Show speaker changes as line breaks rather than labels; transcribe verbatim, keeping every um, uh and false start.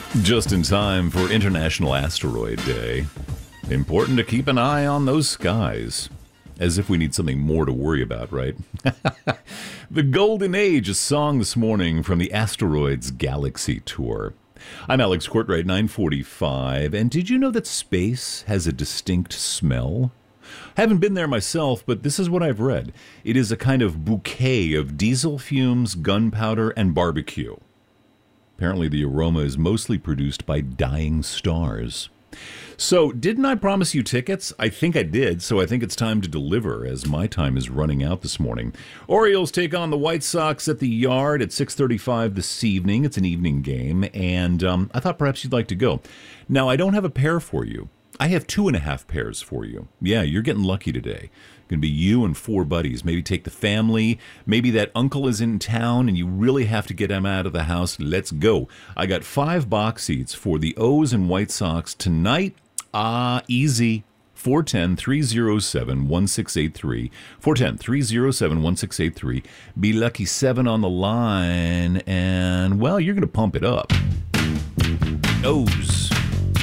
Just in time for International Asteroid Day. Important to keep an eye on those skies. As if we need something more to worry about, right? The Golden Age, a song this morning from the Asteroids Galaxy Tour. I'm Alex Courtwright, nine forty-five, and did you know that space has a distinct smell? Haven't been there myself, but this is what I've read. It is a kind of bouquet of diesel fumes, gunpowder, and barbecue. Apparently the aroma is mostly produced by dying stars. So, didn't I promise you tickets? I think I did, so I think it's time to deliver, as my time is running out this morning. Orioles take on the White Sox at the Yard at six thirty-five this evening. It's an evening game, and um, I thought perhaps you'd like to go. Now, I don't have a pair for you. I have two and a half pairs for you. Yeah, you're getting lucky today. Going to be you and four buddies. Maybe take the family. Maybe that uncle is in town and you really have to get him out of the house. Let's go. I got five box seats for the O's and White Sox tonight. Ah, easy. four one zero, three zero seven, one six eight three. four one zero, three zero seven, one six eight three. Be lucky seven on the line. And, well, you're going to pump it up. O's.